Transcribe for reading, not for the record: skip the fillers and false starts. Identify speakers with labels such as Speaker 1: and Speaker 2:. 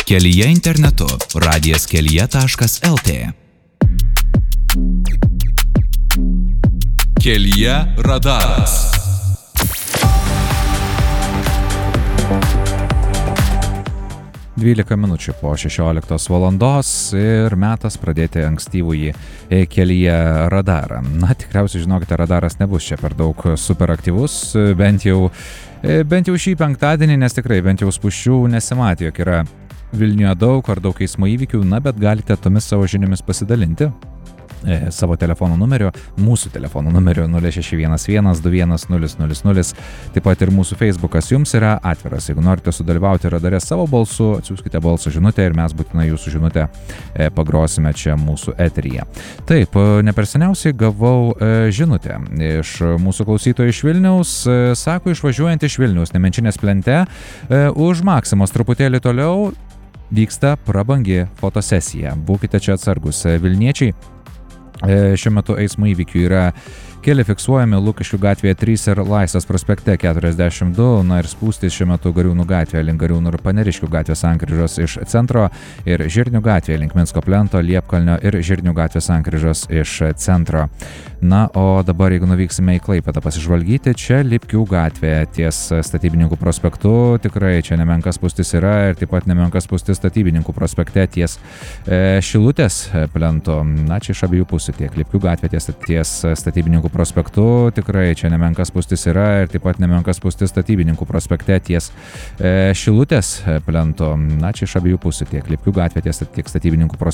Speaker 1: Kelyje internetu radijas.kelyje.lt. Kelyje radaras.
Speaker 2: Dvylika minučių po 16 valandos ir metas pradėti ankstyvųjį Kelyje radarą. Na, tikriausiai žinokite, radaras nebus čia per daug superaktyvus, bent jau šį penktadienį, nes tikrai bent jau spūsčių nesimatė, jog yra Vilniuje daug ar daug eismo įvykių, na, bet galite tomis savo žiniomis pasidalinti. Savo telefono numeriu, mūsų telefono numeriu 0611210000. Taip pat ir mūsų Facebookas jums yra atviras. Jeigu norite sudalyvauti radare savo balsu, atsiųskite balso žinutę ir mes būtinai jūsų žinutę pagrosime čia mūsų eteryje. Taip, neperseniausiai gavau žinutę iš mūsų klausytojų iš Vilniaus. Sako, išvažiuojant iš Vilniaus Nemenčinės plente, už Maksimos truputėlį toliau vyksta prabangi fotosesija. Būkite čia atsargus. Vilniečiai, šiuo metu eismo įvykių yra keli fiksuojami Lukiškių gatvėje 3 ir Laisvės prospekte 42, na ir spūstys šiuo metu Gariūnų gatvėje link Gariūnų ir Paneriškių gatvės sankryžos iš centro ir Žirnių gatvėje link Minsko plento, Liepkalnio ir Žirnių gatvės sankryžos iš centro. Na, o dabar jeigu nuvyksime į Klaipėdą pasižvalgyti, čia Lipkių gatvėje ties Statybininkų prospektu, tikrai čia nemenkas spūstis yra ir taip pat nemenkas spūstis Statybininkų prospekte ties Šilutės plento, na čia iš abiejų pusių, tiek Lipkių gatvėje ties Statybininkų prospektu, tikrai čia nemenkas spūstis yra ir taip pat nemenkas spūstis Statybininkų prospekte ties Šilutės plento, na čia iš abiejų pusių, tiek Lipkių gatvėje tiek Statybininkų